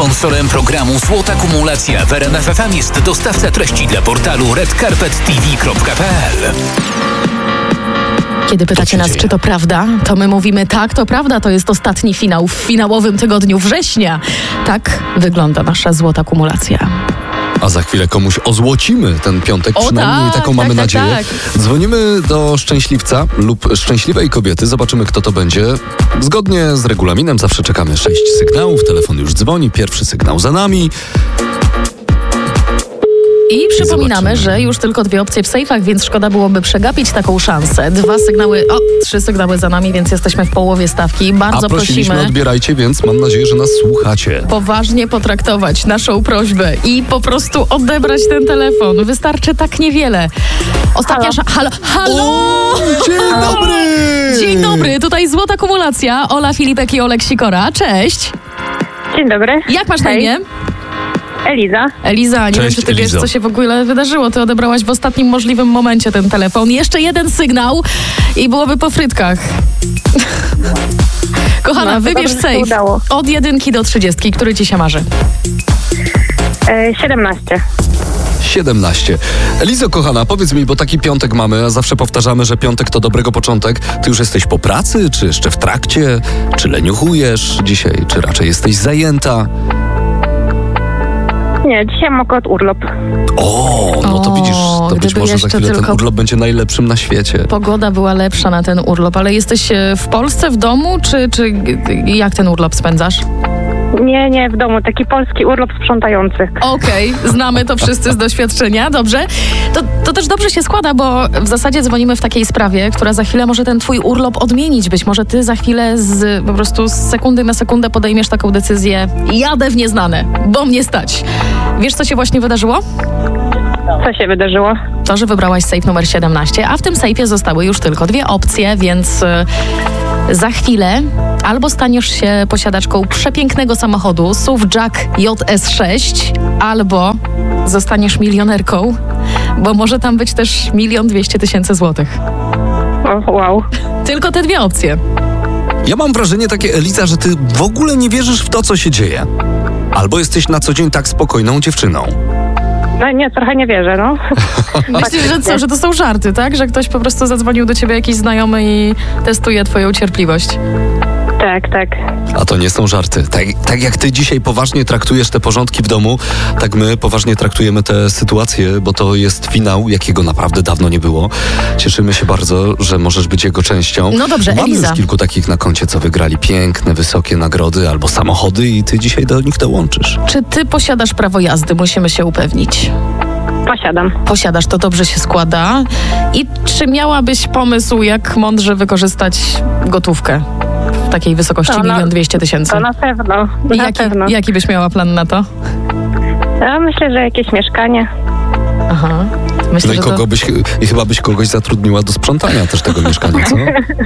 Sponsorem programu Złota Kumulacja w RMF FM jest dostawca treści dla portalu redcarpettv.pl. Kiedy pytacie nas, czy to prawda, to my mówimy tak, to prawda, to jest ostatni finał w finałowym tygodniu września. Tak wygląda nasza złota kumulacja. A za chwilę komuś ozłocimy ten piątek, przynajmniej taką mamy nadzieję. Tak. Dzwonimy do szczęśliwca lub szczęśliwej kobiety, zobaczymy kto to będzie. Zgodnie z regulaminem zawsze czekamy 6 sygnałów, telefon już dzwoni, pierwszy sygnał za nami. I przypominamy, że już tylko 2 opcje w sejfach, więc szkoda byłoby przegapić taką szansę. 3 sygnały za nami, więc jesteśmy w połowie stawki. Bardzo prosimy, odbierajcie, więc mam nadzieję, że nas słuchacie. Poważnie potraktować naszą prośbę i po prostu odebrać ten telefon. Wystarczy tak niewiele. Ostatnia Halo! Dzień dobry! Dzień dobry, tutaj Złota Kumulacja. Ola Filipek i Olek Sikora. Cześć! Dzień dobry. Jak masz na imię? Eliza, nie Cześć, wiem, czy ty Elizo. wiesz, co się w ogóle wydarzyło. Ty odebrałaś w ostatnim możliwym momencie ten telefon. Jeszcze jeden sygnał i byłoby po frytkach. Kochana, wybierz safe od 1 do 30. Który ci się marzy? 17. 17. Elizo, kochana, powiedz mi, bo taki piątek mamy, a zawsze powtarzamy, że piątek to dobrego początek. Ty już jesteś po pracy, czy jeszcze w trakcie? Czy leniuchujesz dzisiaj, czy raczej jesteś zajęta? Nie, dzisiaj mam akurat urlop. No to widzisz, to być może za chwilę ten urlop będzie najlepszym na świecie. Pogoda była lepsza na ten urlop, ale jesteś w Polsce, w domu, czy jak ten urlop spędzasz? Nie, w domu. Taki polski urlop sprzątający. Okej, znamy to wszyscy z doświadczenia. Dobrze. To też dobrze się składa, bo w zasadzie dzwonimy w takiej sprawie, która za chwilę może ten twój urlop odmienić. Być może ty za chwilę po prostu z sekundy na sekundę podejmiesz taką decyzję: jadę w nieznane, bo mnie stać. Wiesz, co się właśnie wydarzyło? Co się wydarzyło? To, że wybrałaś safe numer 17, a w tym sejfie zostały już tylko 2 opcje, więc za chwilę albo staniesz się posiadaczką przepięknego samochodu SUV Jack JS6, albo zostaniesz milionerką, bo może tam być też 1 200 000 złotych. O, wow. Tylko te 2 opcje. Ja mam wrażenie takie, Eliza, że ty w ogóle nie wierzysz w to, co się dzieje. Albo jesteś na co dzień tak spokojną dziewczyną. No nie, trochę nie wierzę, no. Myślisz, że co, że to są żarty, tak? Że ktoś po prostu zadzwonił do ciebie jakiś znajomy i testuje twoją cierpliwość. Tak. A to nie są żarty. Tak jak ty dzisiaj poważnie traktujesz te porządki w domu, tak my poważnie traktujemy te sytuacje, bo to jest finał, jakiego naprawdę dawno nie było. Cieszymy się bardzo, że możesz być jego częścią. No dobrze, Mamy Eliza. już kilku takich na koncie, co wygrali piękne, wysokie nagrody albo samochody i ty dzisiaj do nich dołączysz. Czy ty posiadasz prawo jazdy? Musimy się upewnić. Posiadam. Posiadasz, to dobrze się składa. I czy miałabyś pomysł, jak mądrze wykorzystać gotówkę w takiej wysokości 1 200 000? To na pewno. Jaki byś miała plan na to? Ja myślę, że jakieś mieszkanie. Aha. Myślę, No i chyba byś kogoś zatrudniła do sprzątania też tego mieszkania, co?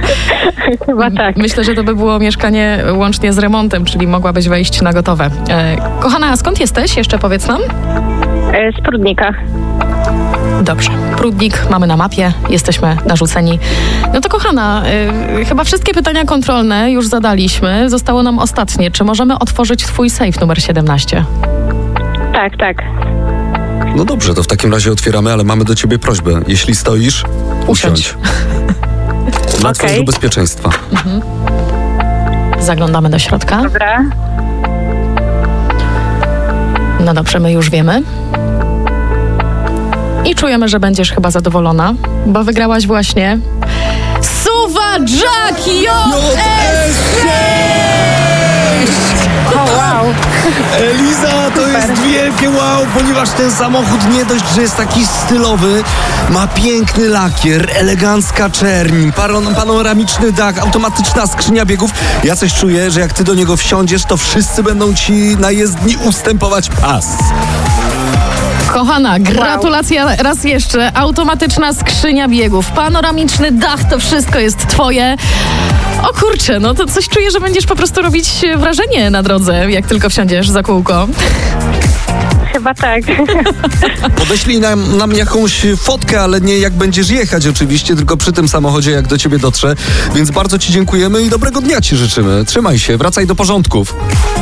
Chyba tak. Myślę, że to by było mieszkanie łącznie z remontem, czyli mogłabyś wejść na gotowe. Kochana, a skąd jesteś? Jeszcze powiedz nam. Z Prudnika. Dobrze. Prudnik mamy na mapie, jesteśmy narzuceni. No to kochana, chyba wszystkie pytania kontrolne już zadaliśmy. Zostało nam ostatnie. Czy możemy otworzyć twój safe numer 17? Tak. No dobrze, to w takim razie otwieramy, ale mamy do ciebie prośbę. Jeśli stoisz, usiądź. Dla twojego bezpieczeństwa. Zaglądamy do środka. Dobra. No dobrze, my już wiemy. I czujemy, że będziesz chyba zadowolona, bo wygrałaś właśnie SUV Jack JS6! O, wow. Eliza, to jest wielkie wow, ponieważ ten samochód nie dość, że jest taki stylowy, ma piękny lakier, elegancka czerń, panoramiczny dach, automatyczna skrzynia biegów. Ja coś czuję, że jak ty do niego wsiądziesz, to wszyscy będą ci na jezdni ustępować pas. Kochana, gratulacja raz jeszcze. Automatyczna skrzynia biegów, panoramiczny dach, to wszystko jest twoje. O kurczę, no to coś czuję, że będziesz po prostu robić wrażenie na drodze, jak tylko wsiądziesz za kółko. Chyba tak. Podeślij nam jakąś fotkę, ale nie jak będziesz jechać oczywiście, tylko przy tym samochodzie, jak do ciebie dotrze. Więc bardzo ci dziękujemy i dobrego dnia ci życzymy. Trzymaj się, wracaj do porządków.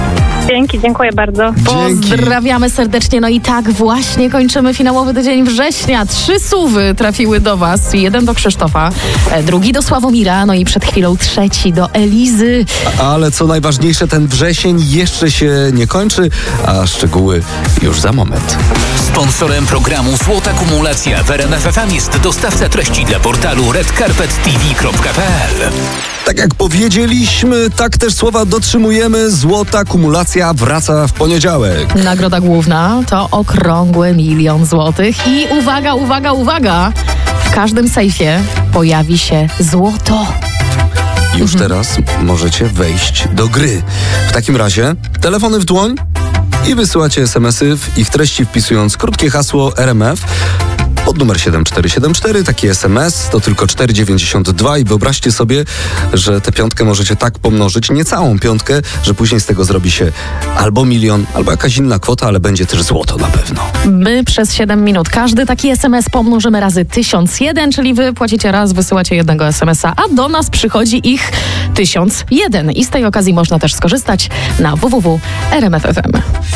Dzięki, dziękuję bardzo. Dzięki. Pozdrawiamy serdecznie. No i tak właśnie kończymy finałowy tydzień września. 3 suwy trafiły do was. 1 do Krzysztofa, 2 do Sławomira, no i przed chwilą 3 do Elizy. Ale co najważniejsze, ten wrzesień jeszcze się nie kończy, a szczegóły już za moment. Sponsorem programu Złota Kumulacja w RMF FM jest dostawca treści dla portalu redcarpettv.pl. Tak jak powiedzieliśmy, tak też słowa dotrzymujemy. Złota kumulacja wraca w poniedziałek. Nagroda główna to okrągły 1 000 000 złotych. I uwaga, uwaga, uwaga! W każdym sejfie pojawi się złoto. Już teraz możecie wejść do gry. W takim razie telefony w dłoń i wysyłacie SMS-y, w ich treści wpisując krótkie hasło RMF pod numer 7474. Taki SMS to tylko 4,92 i wyobraźcie sobie, że tę piątkę możecie tak pomnożyć, nie całą piątkę, że później z tego zrobi się albo 1 000 000, albo jakaś inna kwota, ale będzie też złoto na pewno. My przez 7 minut każdy taki SMS pomnożymy razy 1001, czyli wy płacicie raz, wysyłacie 1 SMS-a, a do nas przychodzi ich 1001. I z tej okazji można też skorzystać na www.rmf.fm.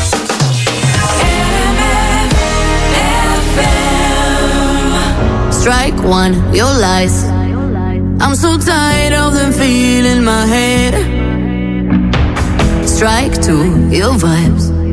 Strike one, your lies. I'm so tired of them feeling my head. Strike two, your vibes.